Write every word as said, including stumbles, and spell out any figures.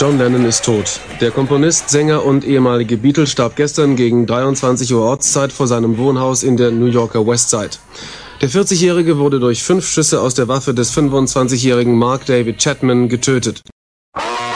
John Lennon ist tot. Der Komponist, Sänger und ehemalige Beatle starb gestern gegen dreiundzwanzig Uhr Ortszeit vor seinem Wohnhaus in der New Yorker Westside. Der vierzigjährige wurde durch fünf Schüsse aus der Waffe des fünfundzwanzigjährigen Mark David Chapman getötet.